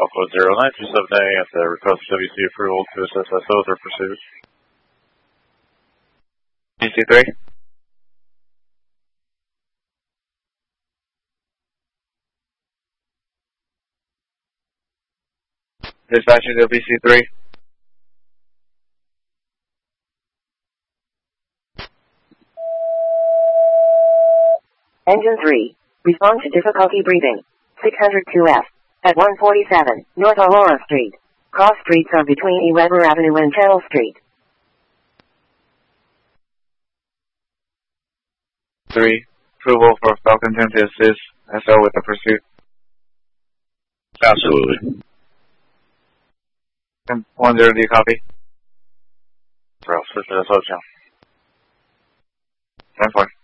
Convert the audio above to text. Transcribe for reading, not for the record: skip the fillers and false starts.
Alpha 0927A at the request for WC approval to assess SOs or pursuit. WC3. Dispatcher WC3. Engine 3. Respond to difficulty breathing. 602F. At 147 North Aurora Street. Cross streets are between E. Weber Avenue and Channel Street. 3. Approval for Falcon 10 to assist SO with the pursuit. Absolutely. 10 do you copy? Ralph, switch to SO channel. 10-4.